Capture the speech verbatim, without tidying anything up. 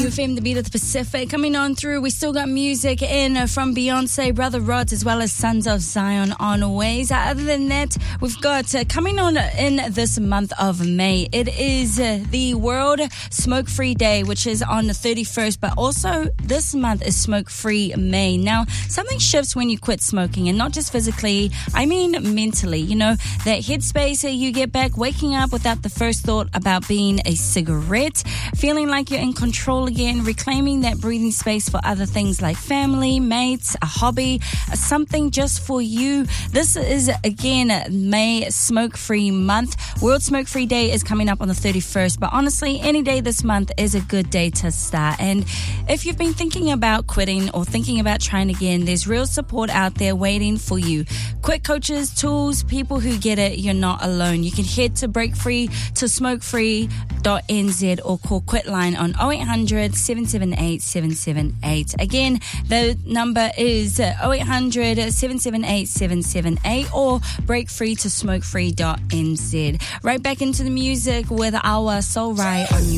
F M, the beat of the Pacific. Coming on through, we still got music in from Beyonce, Brother Rods, as well as Sons of Zion on Ways. Other than that, we've got uh, coming on in this month of May. It is uh, the World Smoke-Free Day, which is on the thirty-first, but also this month is Smoke-Free May. Now, something shifts when you quit smoking, and not just physically, I mean mentally. You know, that headspace you get back, waking up without the first thought about being a cigarette, feeling like you're in control again, reclaiming that breathing space for other things like family, mates, a hobby, something just for you. This is, again, May Smoke-Free Month. World Smoke-Free Day is coming up on the thirty-first, but honestly, any day this month is a good day to start. And if you've been thinking about quitting or thinking about trying again, there's real support out there waiting for you. Quit coaches, tools, people who get it, you're not alone. You can head to break free to smoke free dot n z or call Quitline on oh eight hundred, seven seven eight, seven seven eight. Again, the number is oh eight hundred, seven seven eight, seven seven eight or break free to smoke free dot n z. Right back into the music with our Soul Rai on you.